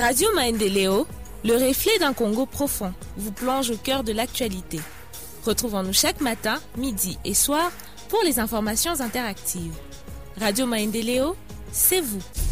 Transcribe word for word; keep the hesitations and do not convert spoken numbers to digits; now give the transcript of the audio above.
Radio Maendeleo, le reflet d'un Congo profond, vous plonge au cœur de l'actualité. Retrouvons-nous chaque matin, midi et soir pour les informations interactives. Radio Maendeleo, c'est vous.